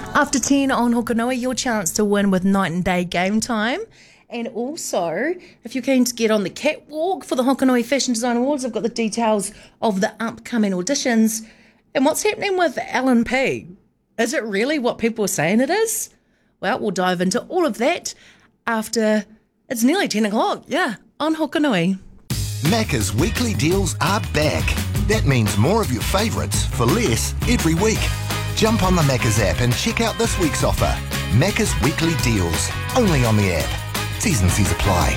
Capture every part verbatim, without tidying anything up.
After ten on Hokanui, your chance to win with Night and Day Game Time. And also, if you're keen to get on the catwalk for the Hokanui Fashion Design Awards, I've got the details of the upcoming auditions. And what's happening with L and P? Is it really what people are saying it is? Well, we'll dive into all of that after it's nearly ten o'clock, yeah, on Hokanui. Macca's weekly deals are back. That means more of your favourites for less every week. Jump on the Macca's app and check out this week's offer. Macca's weekly deals, only on the app. T's and C's apply.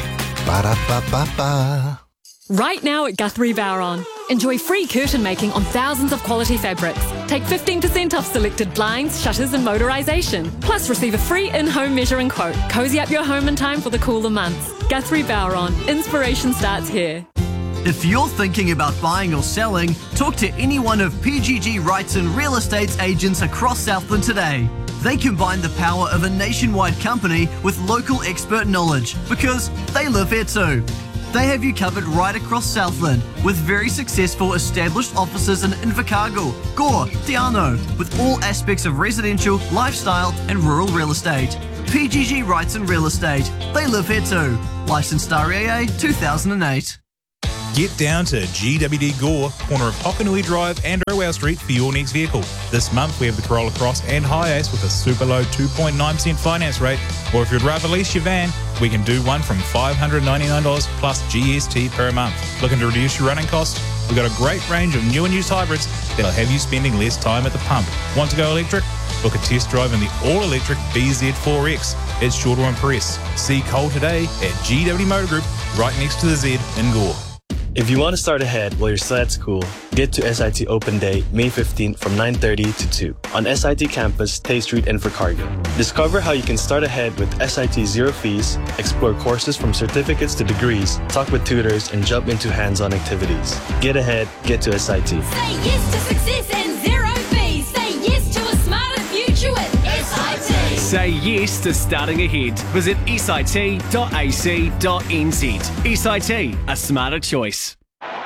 Ba-da-ba-ba-ba. Right now at Guthrie Bowron, enjoy free curtain making on thousands of quality fabrics. Take fifteen percent off selected blinds, shutters and motorisation. Plus receive a free in-home measuring quote. Cozy up your home in time for the cooler months. Guthrie Bowron, inspiration starts here. If you're thinking about buying or selling, talk to any one of P G G Rights and Real Estate's agents across Southland today. They combine the power of a nationwide company with local expert knowledge because they live here too. They have you covered right across Southland with very successful established offices in Invercargill, Gore, Te Anau, with all aspects of residential, lifestyle and rural real estate. P G G Rights and Real Estate. They live here too. Licensed R A A two thousand eight. Get down to G W D Gore, corner of Hokanui Drive and Rowell Street for your next vehicle. This month we have the Corolla Cross and Hiace with a super low two point nine percent finance rate. Or if you'd rather lease your van, we can do one from five hundred ninety-nine dollars plus G S T per month. Looking to reduce your running costs? We've got a great range of new and used hybrids that'll have you spending less time at the pump. Want to go electric? Book a test drive in the all-electric B Z four X. It's sure to impress. See Cole today at G W Motor Group, right next to the Z in Gore. If you want to start ahead while you're still at school, get to S I T Open Day, May fifteenth from nine thirty to two on S I T campus, Tay Street, Invercargill. Discover how you can start ahead with S I T zero fees, explore courses from certificates to degrees, talk with tutors, and jump into hands-on activities. Get ahead, get to S I T. Say yes to success and zero fees. Say yes to a smarter future with S I T. Say yes to starting ahead. Visit S I T dot A C dot N Z. S I T, a smarter choice.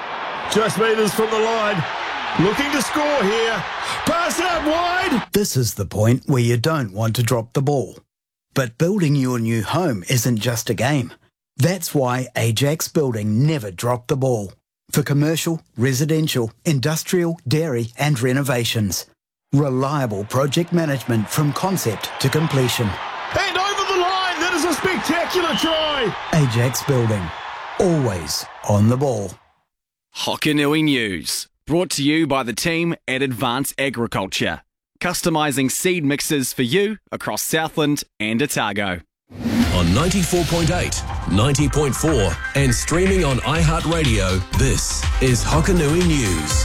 Just metres from the line. Looking to score here. Pass out wide. This is the point where you don't want to drop the ball. But building your new home isn't just a game. That's why Ajax Building never dropped the ball. For commercial, residential, industrial, dairy and renovations. Reliable project management from concept to completion. And over the line. That is a spectacular try. Ajax Building. Always on the ball. Hokanui News. Brought to you by the team at Advance Agriculture. Customising seed mixes for you across Southland and Otago. On ninety-four point eight, ninety point four and streaming on iHeartRadio, this is Hokanui News.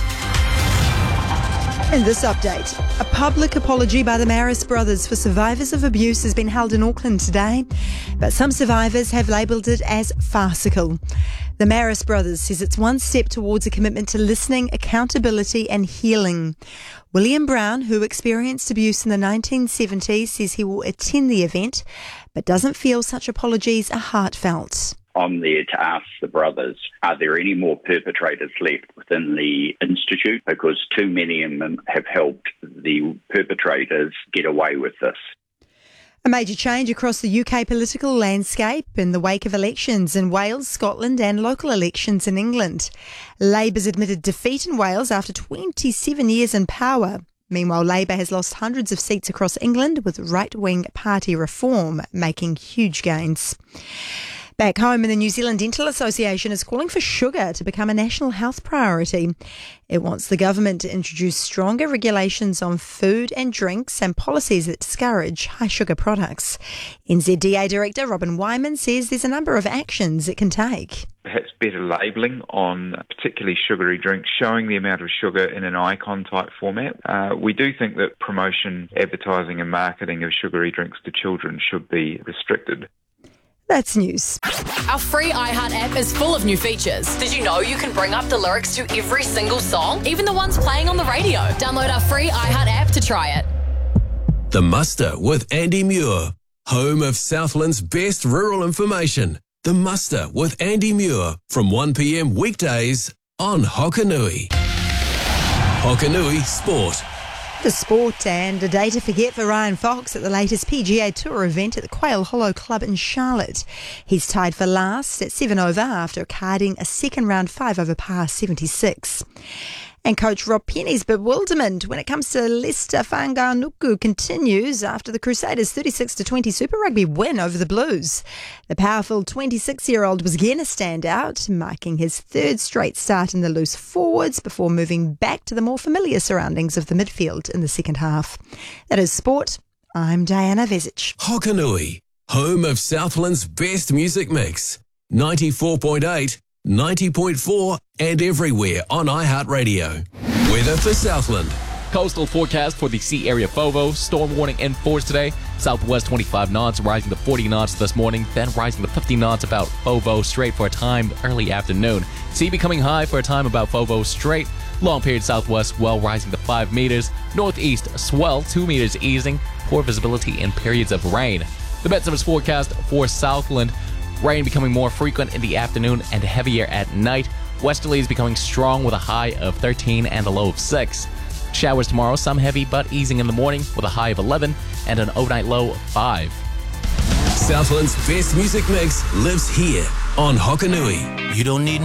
In this update, a public apology by the Maris brothers for survivors of abuse has been held in Auckland today, but some survivors have labelled it as farcical. The Maris brothers says it's one step towards a commitment to listening, accountability and healing. William Brown, who experienced abuse in the nineteen seventies, says he will attend the event, but doesn't feel such apologies are heartfelt. I'm there to ask the brothers, are there any more perpetrators left within the Institute? Because too many of them have helped the perpetrators get away with this. A major change across the U K political landscape in the wake of elections in Wales, Scotland and local elections in England. Labour's admitted defeat in Wales after twenty-seven years in power. Meanwhile, Labour has lost hundreds of seats across England, with right-wing party Reform making huge gains. Back home, in the New Zealand Dental Association is calling for sugar to become a national health priority. It wants the government to introduce stronger regulations on food and drinks and policies that discourage high sugar products. N Z D A Director Robin Wyman says there's a number of actions it can take. Perhaps better labelling on particularly sugary drinks, showing the amount of sugar in an icon type format. Uh, we do think that promotion, advertising and marketing of sugary drinks to children should be restricted. That's news. Our free iHeart app is full of new features. Did you know you can bring up the lyrics to every single song, even the ones playing on the radio? Download our free iHeart app to try it. The Muster with Andy Muir, home of Southland's best rural information. The Muster with Andy Muir from one p m weekdays on Hokanui. Hokanui Sport. The sport and a day to forget for Ryan Fox at the latest P G A Tour event at the Quail Hollow Club in Charlotte. He's tied for last at seven over after carding a second round five over par seventy-six. And coach Rob Penny's bewilderment when it comes to Leicester Whanganuku continues after the Crusaders' thirty-six to twenty Super Rugby win over the Blues. The powerful twenty-six-year-old was again a standout, marking his third straight start in the loose forwards before moving back to the more familiar surroundings of the midfield in the second half. That is sport. I'm Diana Vezic. Hokanui, home of Southland's best music mix. ninety-four point eight, ninety point four and everywhere on iHeartRadio. Weather for Southland. Coastal forecast for the sea area FOVO. Storm warning in force today. Southwest twenty-five knots, rising to forty knots this morning, then rising to fifty knots about FOVO straight for a time early afternoon. Sea becoming high for a time about FOVO straight. Long period southwest swell rising to five meters. Northeast swell two meters easing. Poor visibility in periods of rain. The Met-Service forecast for Southland. Rain becoming more frequent in the afternoon and heavier at night. Westerlies becoming strong with a high of thirteen and a low of six. Showers tomorrow, some heavy but easing in the morning with a high of eleven and an overnight low of five. Southland's best music mix lives here on Hokanui. You don't need